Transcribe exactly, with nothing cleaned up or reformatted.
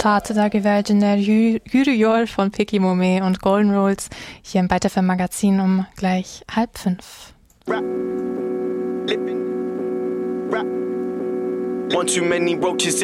Resultate da gewählt in der Ju- Jury von Picky Momé und Golden Rolls hier im Byte F M Magazin um gleich halb fünf. Rap. Lippin'. Rap. One too many roaches